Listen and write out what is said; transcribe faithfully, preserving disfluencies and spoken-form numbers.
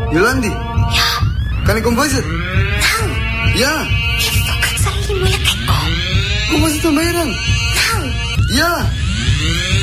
Yolandi. Ja. Kan ik kom visit? Nou. Ja. Sukat sa moeilijkheid ko. Kom visit ang bayaran. Nou. Ja.